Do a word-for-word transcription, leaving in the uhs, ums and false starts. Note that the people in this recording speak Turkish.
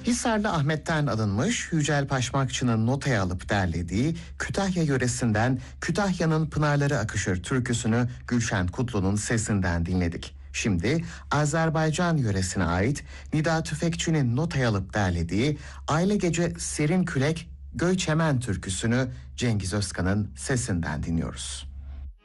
Hisarlı Ahmet'ten alınmış, Yücel Paşmakçı'nın notaya alıp derlediği Kütahya yöresinden Kütahya'nın Pınarları Akışır türküsünü Gülşen Kutlu'nun sesinden dinledik. Şimdi Azerbaycan yöresine ait Nida Tüfekçi'nin notaya alıp derlediği Aile Gece Serin Külek Göy Çemen türküsünü Cengiz Özkan'ın sesinden dinliyoruz.